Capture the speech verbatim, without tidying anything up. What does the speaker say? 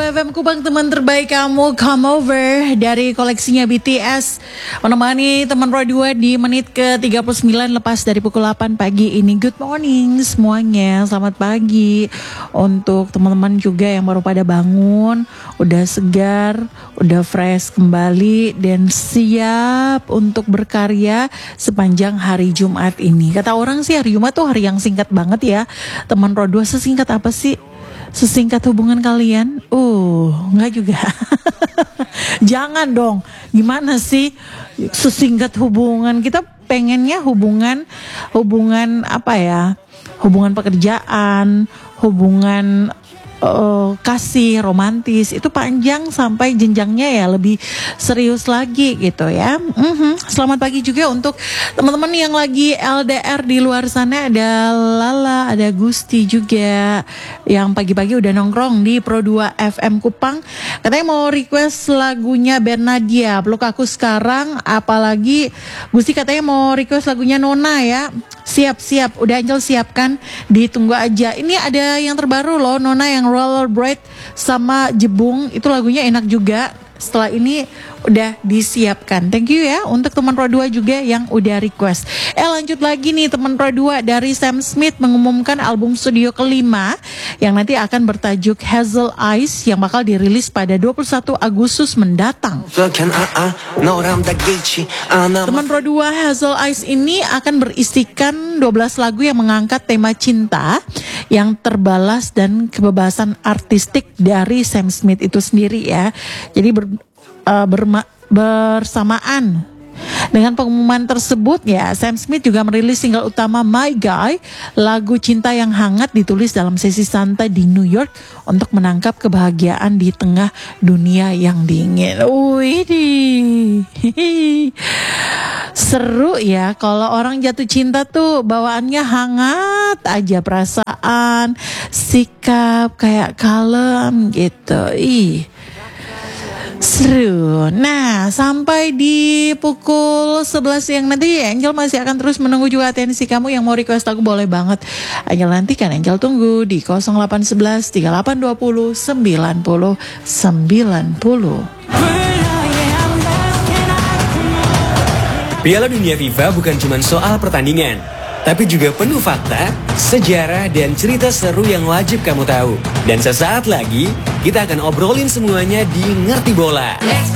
F M Kupang, teman terbaik kamu, come over dari koleksinya B T S menemani teman Pro dua di menit ke tiga puluh sembilan lepas dari pukul delapan pagi ini. Good morning semuanya, selamat pagi untuk teman-teman juga yang baru pada bangun, udah segar, udah fresh kembali dan siap untuk berkarya sepanjang hari Jumat ini. Kata orang sih hari Jumat tuh hari yang singkat banget ya. Teman Pro dua, sesingkat apa sih? Sesingkat hubungan kalian? Uh, enggak juga. Jangan dong. Gimana sih sesingkat hubungan? Kita pengennya hubungan hubungan apa ya? Hubungan pekerjaan, hubungan uh, kasih romantis itu panjang sampai jenjangnya ya lebih serius lagi gitu ya. Mm-hmm. Selamat pagi juga untuk teman-teman yang lagi L D R di luar sana. Ada Lala, ada Gusti juga yang pagi-pagi udah nongkrong di Pro dua F M Kupang. Katanya mau request lagunya Bernadia, Peluk Aku Sekarang. Apalagi Gusti katanya mau request lagunya Nona ya. Siap-siap, udah Angel siapkan, ditunggu aja. Ini ada yang terbaru loh, Nona yang Rollerblade sama Jebung, itu lagunya enak juga. Setelah ini udah disiapkan. Thank you ya untuk teman Pro dua juga yang udah request. Eh lanjut lagi nih teman Pro dua, dari Sam Smith mengumumkan album studio kelima yang nanti akan bertajuk Hazel Eyes yang bakal dirilis pada dua puluh satu Agustus mendatang. Teman Pro dua, Hazel Eyes ini akan berisikan dua belas lagu yang mengangkat tema cinta yang terbalas dan kebebasan artistik dari Sam Smith itu sendiri ya. Jadi ber, uh, berma, bersamaan dengan pengumuman tersebut ya, Sam Smith juga merilis single utama My Guy, lagu cinta yang hangat ditulis dalam sesi santai di New York untuk menangkap kebahagiaan di tengah dunia yang dingin. Wih, seru ya kalau orang jatuh cinta tuh bawaannya hangat aja, perasaan, sikap kayak kalem gitu. Ih, seru. Nah, sampai di pukul sebelas siang nanti Angel masih akan terus menunggu juga atensi kamu yang mau request lagu, boleh banget Angel nantikan. Angel tunggu di nol delapan satu satu tiga delapan dua nol sembilan nol sembilan nol. Piala Dunia FIFA bukan cuma soal pertandingan, tapi juga penuh fakta, sejarah, dan cerita seru yang wajib kamu tahu. Dan sesaat lagi, kita akan obrolin semuanya di Ngerti Bola.